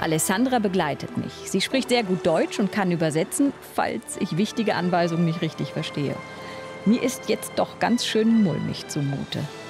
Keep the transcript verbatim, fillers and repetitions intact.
Alessandra begleitet mich. Sie spricht sehr gut Deutsch und kann übersetzen, falls ich wichtige Anweisungen nicht richtig verstehe. Mir ist jetzt doch ganz schön mulmig zumute.